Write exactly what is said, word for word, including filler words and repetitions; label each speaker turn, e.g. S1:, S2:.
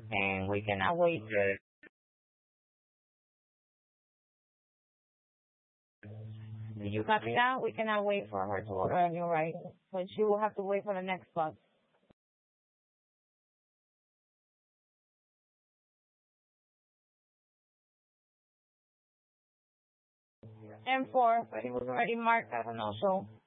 S1: and we cannot wait. You copy that? We cannot wait for her to order a new ride, but she will have to wait for the next bus. M four, already marked as an no-show.